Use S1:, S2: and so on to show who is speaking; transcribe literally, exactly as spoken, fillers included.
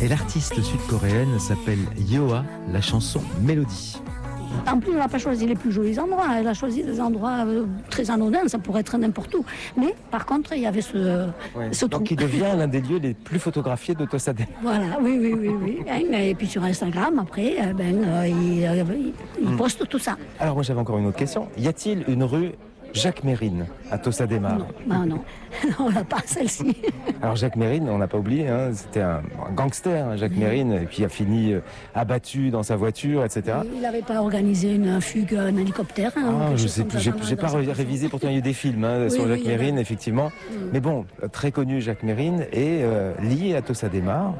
S1: Et l'artiste sud-coréenne s'appelle Yoa, la chanson Mélodie.
S2: En plus, elle n'a pas choisi les plus jolis endroits, elle a choisi des endroits euh, très anodins, ça pourrait être n'importe où. Mais par contre, il y avait ce, ouais. ce trou.
S1: Donc il devient l'un des lieux les plus photographiés de Tossa de Mar.
S2: Voilà, oui, oui, oui. oui. Et puis sur Instagram, après, ben, euh, il, euh, il hmm. poste tout ça.
S1: Alors moi j'avais encore une autre question. Y a-t-il une rue Jacques Mérine à Tossa de Mar?
S2: Non, ben non, on n'a pas celle-ci.
S1: Alors Jacques Mérine, on n'a pas oublié, hein, c'était un, un gangster, hein, Jacques oui. Mérine, et puis il a fini euh, abattu dans sa voiture, et cetera.
S2: Il n'avait pas organisé une fugue, un hélicoptère. Hein,
S1: ah, je sais plus, j'ai, j'ai pas ré- révisé, pourtant il y a eu des films hein, oui, sur Jacques oui, Mérine, effectivement. Mm. Mais bon, très connu Jacques Mérine, et euh, lié à Tossa de Mar.